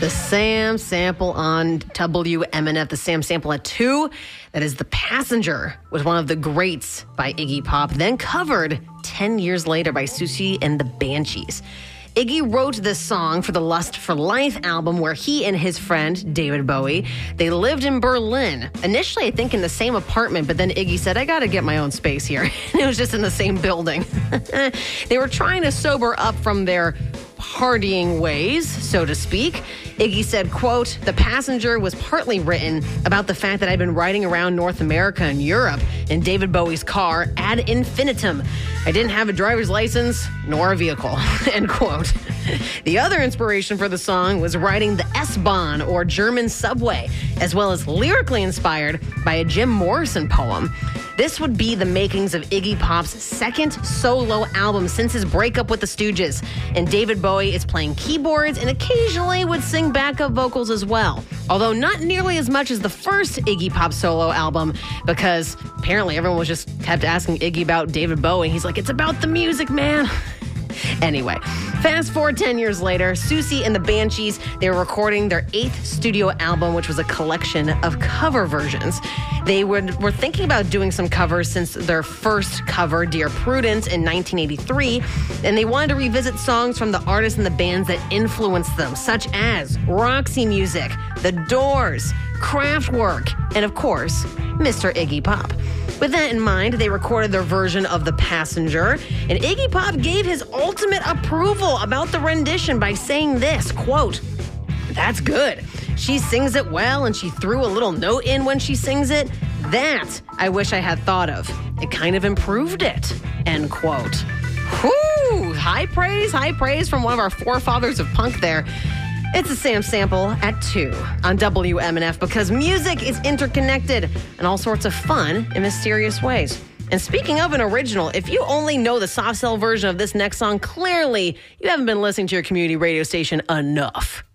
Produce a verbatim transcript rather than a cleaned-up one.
The Sam sample on W M N F, the Sam sample at two. That is The Passenger, was one of the greats by Iggy Pop, then covered ten years later by Siouxsie and the Banshees. Iggy wrote this song for the Lust for Life album, where he and his friend, David Bowie, they lived in Berlin. Initially, I think in the same apartment, but then Iggy said, I gotta get my own space here. And it was just in the same building. They were trying to sober up from their partying ways, so to speak. Iggy said, quote, The Passenger was partly written about the fact that I'd been riding around North America and Europe in David Bowie's car ad infinitum. I didn't have a driver's license nor a vehicle, end quote. The other inspiration for the song was riding the S-Bahn, or German subway, as well as lyrically inspired by a Jim Morrison poem. This would be the makings of Iggy Pop's second solo album since his breakup with the Stooges. And David Bowie is playing keyboards and occasionally would sing backup vocals as well. Although not nearly as much as the first Iggy Pop solo album, because apparently everyone was just kept asking Iggy about David Bowie. He's like, it's about the music, man. Anyway, fast forward ten years later, Siouxsie and the Banshees, they were recording their eighth studio album, which was a collection of cover versions. They would, were thinking about doing some covers since their first cover, Dear Prudence, in nineteen eighty-three, and they wanted to revisit songs from the artists and the bands that influenced them, such as Roxy Music, The Doors, Kraftwerk, and of course, Mister Iggy Pop. With that in mind, they recorded their version of The Passenger, and Iggy Pop gave his ultimate approval about the rendition by saying this, quote, That's good. She sings it well, and she threw a little note in when she sings it. That I wish I had thought of. It kind of improved it, end quote. Whew, high praise, high praise from one of our forefathers of punk there. It's a Sam sample at two on W M N F, because music is interconnected in all sorts of fun and mysterious ways. And speaking of an original, if you only know the soft cell version of this next song, clearly you haven't been listening to your community radio station enough.